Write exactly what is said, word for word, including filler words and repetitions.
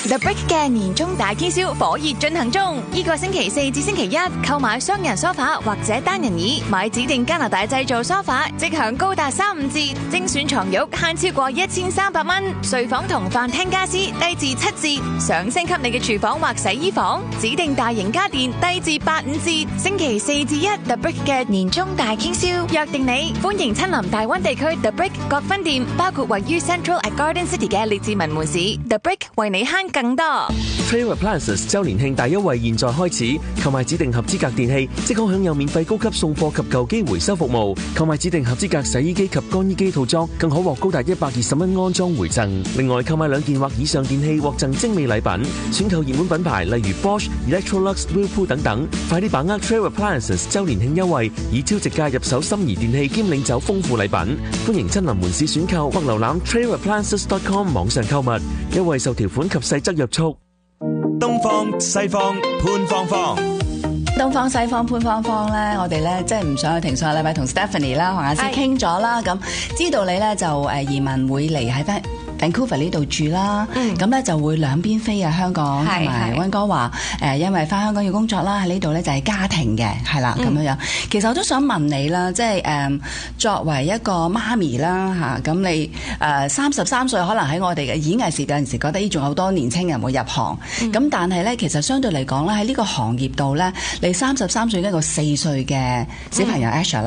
The Brick 嘅年終大傾銷火熱進行中，呢個星期四至星期一購買雙人梳化或者單人椅，買指定加拿大製造梳化，即享高達三五折，精選床褥慳超過一千三百蚊，睡房同飯廳家私低至七折，想升級你嘅廚房或洗衣房，指定大型家電低至八五折。星期四至一 The Brick 嘅年終大傾銷，約定你，歡迎親臨大灣地區 The Brick 各分店，包括位於 Central at Garden City 嘅列治文門市 The Brick 為你慳更多。 Trail Appliances 周年慶大優惠現在開始，購買指定合資格電器即可享有免費高級送貨及舊機回收服務，購買指定合資格洗衣機及乾衣機套裝更可獲高達一百二十蚊安裝回贈。另外購買兩件或以上電器獲贈精美禮品，選購熱門品牌例如 Bosch、Electrolux、Whirlpool 等等，快啲把握 Trail Appliances 周年慶優惠，以超值價入手心儀電器兼領走豐富禮品。歡迎親臨門市選購或瀏覽 trail appliances dot com 網上購物，優惠受條款及細則約束。 東方西方潘芳芳， 東方西方潘芳芳咧，我哋咧即係唔想去停。上個禮拜同 Stephanie 啦、黃雅詩傾咗啦，咁知道你咧就誒移民會嚟喺翻Vancouver 呢度住啦，咁咧、嗯、就會兩邊飛啊，香港同埋溫哥華。誒，因為翻香港要工作啦，喺呢度咧就係家庭嘅，係啦咁樣樣。其實我都想問你啦，即係誒作為一個媽咪啦嚇，咁你誒三十三歲，可能喺我哋嘅演藝事業有陣時覺得呢仲有好多年青人會入行，咁、嗯、但係咧其實相對嚟講咧喺呢個行業度咧，你三十三歲一個四歲嘅小朋友 Asher 啦。